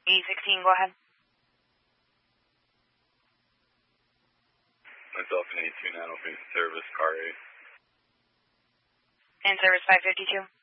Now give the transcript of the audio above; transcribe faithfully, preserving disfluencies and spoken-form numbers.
E sixteen, go ahead. Myself and A two nine oh service, car eight. And service five fifty-two.